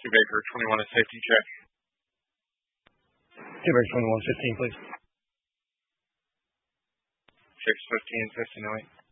Baker 21 a safety check. Baker 21, 15, please. 615, 1508.